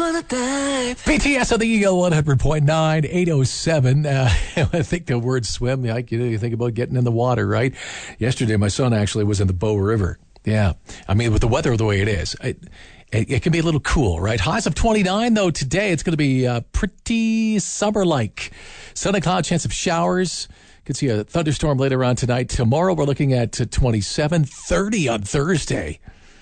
wanna dive. BTS on the Eagle 100.9, 807. I think the word swim, you think about getting in the water, right? Yesterday, my son actually was in the Bow River. Yeah. I mean, with the weather the way it is, it can be a little cool, right? Highs of 29, though, today. It's going to be pretty summer-like. Sunny cloud, chance of showers. Could see a thunderstorm later on tonight. Tomorrow, we're looking at 27, 30 on Thursday.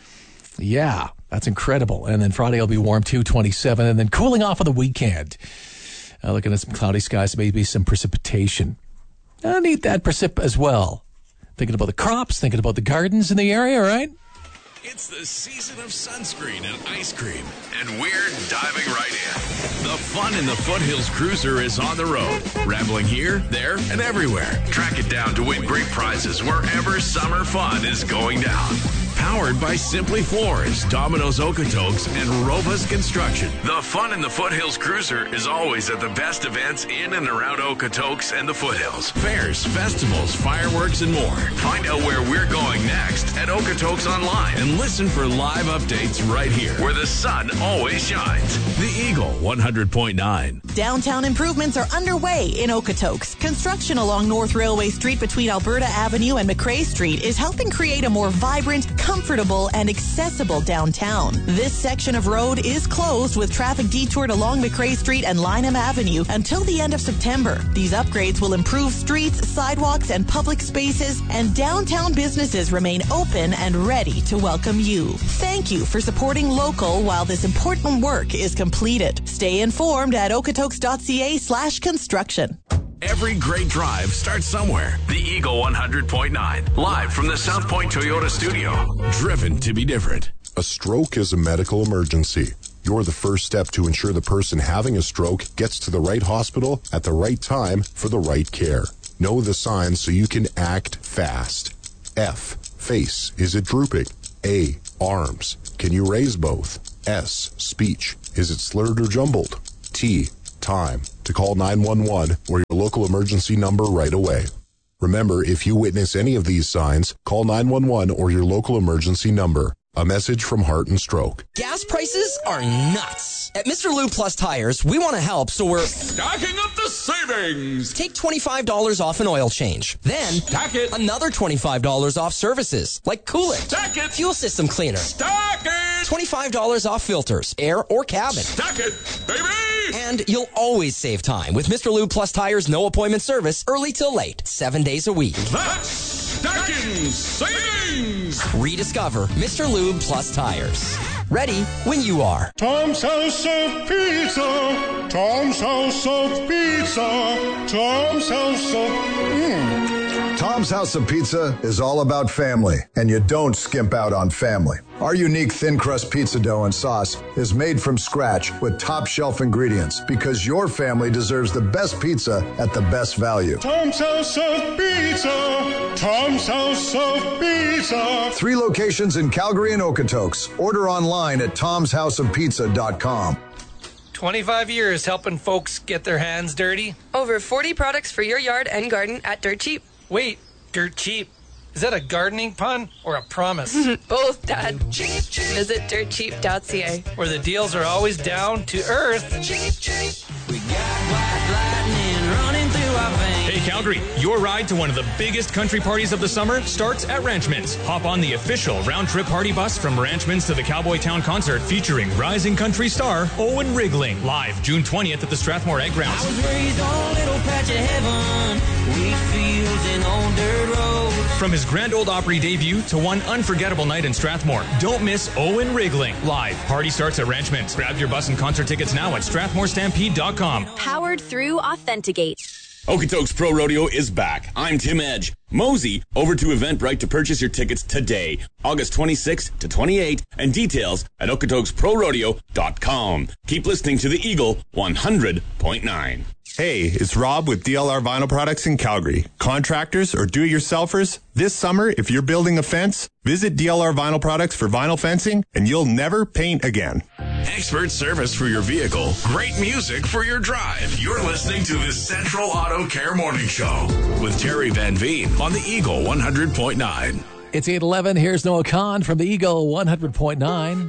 Yeah, that's incredible. And then Friday will be warm too, 27. And then cooling off on the weekend. Looking at some cloudy skies, maybe some precipitation. I need that precip as well. Thinking about the crops, thinking about the gardens in the area, right? It's the season of sunscreen and ice cream, and we're diving right in. The fun in the Foothills Cruiser is on the road, rambling here, there, and everywhere. Track it down to win great prizes wherever summer fun is going down. Powered by Simply Floors, Domino's Okotoks, and Rovas Construction. The fun in the Foothills Cruiser is always at the best events in and around Okotoks and the Foothills. Fairs, festivals, fireworks, and more. Find out where we're going next at Okotoks Online and listen for live updates right here, where the sun always shines. The Eagle 100.9. Downtown improvements are underway in Okotoks. Construction along North Railway Street between Alberta Avenue and McRae Street is helping create a more vibrant, comfortable, and accessible downtown. This section of road is closed with traffic detoured along McRae Street and Lynham Avenue until the end of September. These upgrades will improve streets, sidewalks, and public spaces, and downtown businesses remain open and ready to welcome you. Thank you for supporting local while this important work is completed. Stay informed at okotoks.ca/construction. Every great drive starts somewhere. The Eagle 100.9, live from the South Point Toyota studio. Driven to be different. A stroke is a medical emergency. You're the first step to ensure the person having a stroke gets to the right hospital at the right time for the right care. Know the signs so you can act fast. F, face. Is it drooping? A, arms. Can you raise both? S, speech. Is it slurred or jumbled? T, time. To call 911 or your local emergency number right away. Remember, if you witness any of these signs, call 911 or your local emergency number. A message from Heart and Stroke. Gas prices are nuts. At Mr. Lube Plus Tires, we want to help, so we're stacking up the savings. Take $25 off an oil change. Then stack it. Another $25 off services, like coolant. Stack it. Fuel system cleaner. Stack it. $25 off filters, air or cabin. Stack it, baby. And you'll always save time with Mr. Lube Plus Tires' no appointment service, early till late, 7 days a week. That's stacking savings. Rediscover Mr. Lube Plus Tires. Ready when you are. Tom's House of Pizza. Tom's House of Pizza. Tom's House of... Tom's House of Pizza is all about family, and you don't skimp out on family. Our unique thin crust pizza dough and sauce is made from scratch with top shelf ingredients because your family deserves the best pizza at the best value. Tom's House of Pizza. Tom's House of Pizza. 3 locations in Calgary and Okotoks. Order online at tomshouseofpizza.com. 25 years helping folks get their hands dirty. Over 40 products for your yard and garden at Dirt Cheap. Wait, Dirt Cheap. Is that a gardening pun or a promise? Both, Dad. Visit dirtcheap.ca. Where the deals are always down to earth. We got white lightning running through our veins. Hey Calgary, your ride to one of the biggest country parties of the summer starts at Ranchman's. Hop on the official round-trip party bus from Ranchman's to the Cowboy Town concert featuring rising country star Owen Wriggling. Live June 20th at the Strathmore Egg Grounds. I was raised on a little patch of heaven, wheat fields and old dirt roads. From his Grand Ole Opry debut to one unforgettable night in Strathmore, don't miss Owen Wriggling. Live. Party starts at Ranchman's. Grab your bus and concert tickets now at StrathmoreStampede.com. Powered through Authenticate. Okotoks Pro Rodeo is back. I'm Tim Edge. Mosey over to Eventbrite to purchase your tickets today, August 26th to 28th, and details at okotoksprodeo.com. Keep listening to the Eagle 100.9. Hey, it's Rob with DLR Vinyl Products in Calgary. Contractors or do-it-yourselfers, this summer, if you're building a fence, visit DLR Vinyl Products for vinyl fencing, and you'll never paint again. Expert service for your vehicle. Great music for your drive. You're listening to the Central Auto Care Morning Show with Terry Van Veen on the Eagle 100.9. It's 8:11. Here's Noah Khan from the Eagle 100.9.